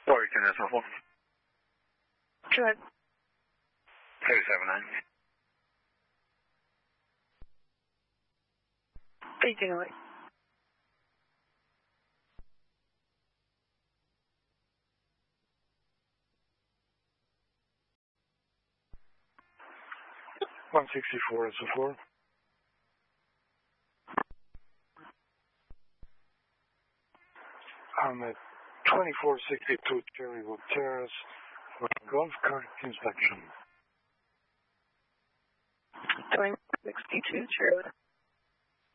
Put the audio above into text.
Sorry, can I have one? Go ahead. 279. Taking away. $164 SO4. I'm at 2462 Cherrywood Terrace for golf cart inspection. 2062 Cherrywood.